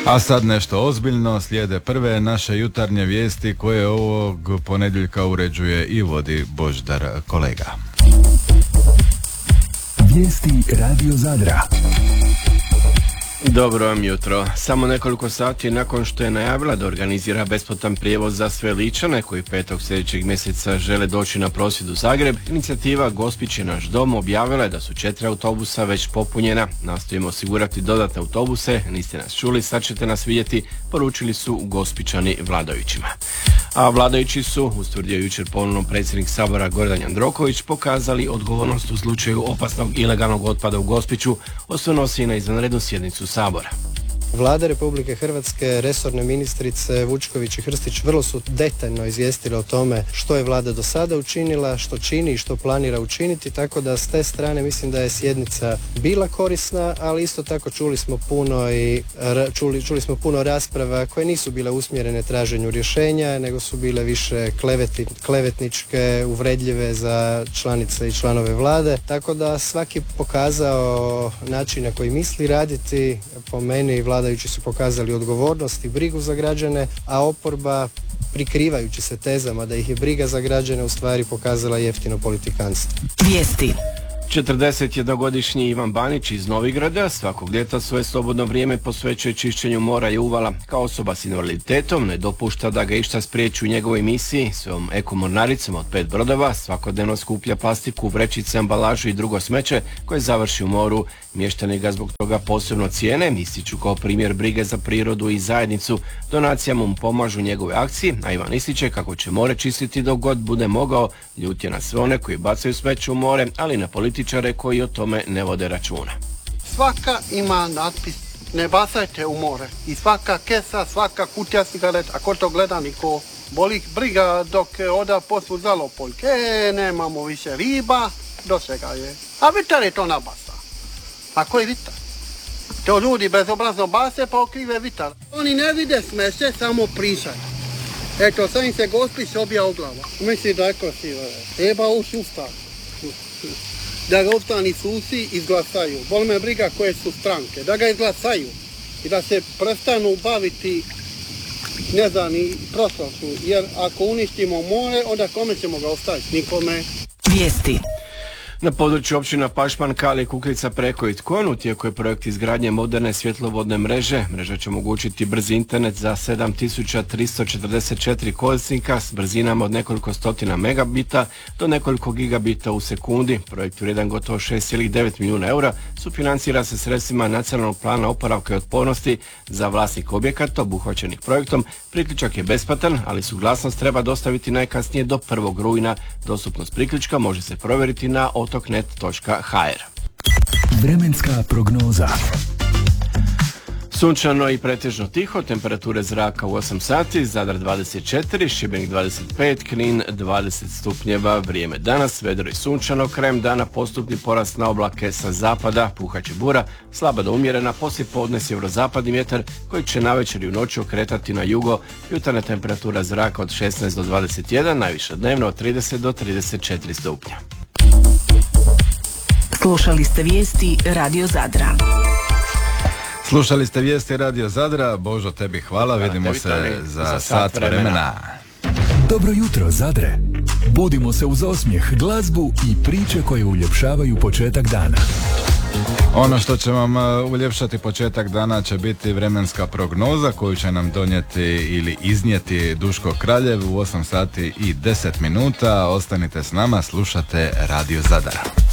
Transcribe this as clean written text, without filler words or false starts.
A sad nešto ozbiljno, slijede prve naše jutarnje vijesti koje ovog ponedjeljka uređuje i vodi Božidar Kolega. Vijesti Radio Zadra. Dobro vam jutro. Samo nekoliko sati nakon što je najavila da organizira besplatan prijevoz za sve Ličane koji 5. sljedećeg mjeseca žele doći na prosvjed u Zagreb, inicijativa Gospić je naš dom objavila je da su 4 autobusa već popunjena. Nastojimo osigurati dodatne autobuse, niste nas čuli, sad ćete nas vidjeti, poručili su Gospićani vladajućima. A vladajući su, ustvrdio jučer ponovno predsjednik Sabora Gordan Jandroković, pokazali odgovornost u slučaju opasnog ilegalnog otpada u Gospiću, osvrnuo se i na izvanrednu sjednicu Sabora. Vlada Republike Hrvatske, resorne ministrice Vučković i Hrstić vrlo su detaljno izvijestile o tome što je Vlada do sada učinila, što čini i što planira učiniti, tako da s te strane mislim da je sjednica bila korisna, ali isto tako čuli smo puno rasprava koje nisu bile usmjerene traženju rješenja, nego su bile više klevetničke, uvredljive za članice i članove Vlade, tako da svaki pokazao način na koji misli raditi. Po meni vladajući su pokazali odgovornost i brigu za građane, a oporba, prikrivajući se tezama da ih je briga za građane, u stvari pokazala jeftino politikanstvo. Vijesti. 41-godišnji Ivan Banić iz Novigrada svakog ljeta svoje slobodno vrijeme posvećuje čišćenju mora i uvala. Kao osoba s invaliditetom ne dopušta da ga išta spriječi u njegovoj misiji. Svojom ekomornaricom od 5 brodova svakodnevno skuplja plastiku, vrećice, ambalažu i drugo smeće koje završi u moru. Mještani ga zbog toga posebno cijene, ističu kao primjer brige za prirodu i zajednicu. Donacijama mu pomažu njegove akcije, a Ivan ističe kako će more čistiti dok god bude mogao. Ljut je na sve one koji bacaju smeće u more, ali na političare koji o tome ne vode računa. Svaka ima natpis ne bacajte u more. I svaka kesa, svaka kutija cigaret, ako to gleda niko boli briga dok oda poslu za lopoljke. Nemamo više riba, do svega je. A vitar je to nabasa. A koji vitar? To ljudi bezobrazno base pa okrive vitar. Oni ne vide smeće, samo pričaju. Eto, sam im se Gospić obija u glavu. Misli da je krasivo. Treba u sustav. Da ga ostani susi izglasaju. Bol me briga koje su stranke. Da ga izglasaju. I da se prestanu baviti, ne znam, i prošlošću. Jer ako uništimo more, onda kome ćemo ga ostaviti? Nikome. Vijesti. Na području općina Pašman, Kali, Kukljica, Preko i Tkon u tijeku je projekt izgradnje moderne svjetlovodne mreže. Mreža će omogućiti brzi internet za 7344 korisnika s brzinama od nekoliko stotina megabita do nekoliko gigabita u sekundi. Projekt vrijedan gotovo 6,9 milijuna eura sufinancira se sredstvima Nacionalnog plana oporavka i otpornosti za vlasnik objekata obuhvaćenih projektom. Priključak je besplatan, ali suglasnost treba dostaviti najkasnije do 1. rujna. Dostupnost priključka može se provjeriti na otoknet.hr. Vremenska prognoza. Sunčano i pretežno tiho, temperature zraka u 8 sati, Zadar 24, Šibenik 25, Knin 20 stupnjeva, vrijeme danas, vedro i sunčano, krajem dana postupni porast na oblake sa zapada, puhaće bura, slaba do umjerena, poslijepodne sjeverozapadni vjetar koji će navečer i u noći okretati na jugo, jutarnja temperatura zraka od 16 do 21, najviša dnevno od 30 do 34 stupnja. Slušali ste vijesti Radio Zadra. Slušali ste vijesti Radio Zadra. Božo, tebi hvala. Vidimo se za sat vremena. Dobro jutro, Zadre. Budimo se uz osmijeh, glazbu i priče koje uljepšavaju početak dana. Ono što će vam uljepšati početak dana će biti vremenska prognoza koju će nam donijeti ili iznijeti Duško Kraljev u 8 sati i 10 minuta. Ostanite s nama, slušate Radio Zadar.